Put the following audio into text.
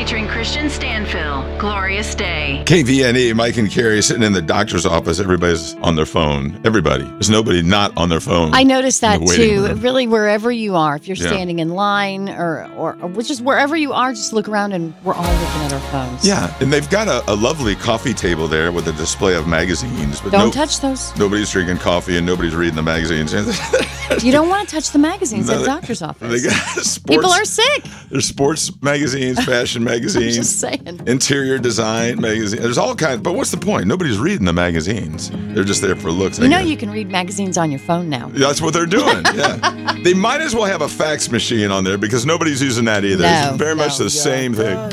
featuring Christian Stanfill, Glorious Day. KVNE, Mike and Carrie sitting in the doctor's office. Everybody's on their phone. Everybody. There's nobody not on their phone. I noticed that too. Room. Really, wherever you are, if you're standing in line or just wherever you are, just look around and we're all looking at our phones. Yeah, and they've got a lovely coffee table there with a display of magazines. But don't touch those. Nobody's drinking coffee and nobody's reading the magazines. You don't want to touch the magazines at the doctor's office. They got sports, people are sick. There's sports magazines, fashion magazines. I'm just saying. Interior design magazines. There's all kinds. But what's the point? Nobody's reading the magazines. They're just there for looks. You know you can read magazines on your phone now. Yeah, that's what they're doing. Yeah. They might as well have a fax machine on there because nobody's using that either. It's very much the same thing.